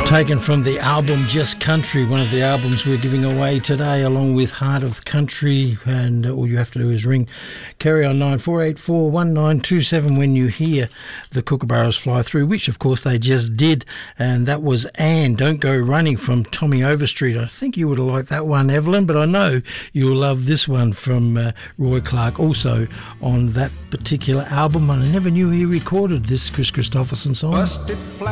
Taken from the album Just Country, one of the albums we're giving away today, along with Heart of Country. And all you have to do is ring Kerry on 9484 1927 when you hear the Kookaburras fly through, which of course they just did. And that was Anne, Don't Go Running, from Tommy Overstreet. I think you would have liked that one, Evelyn, but I know you'll love this one from Roy Clark, also on that particular album. And I never knew he recorded this Chris Christopherson song.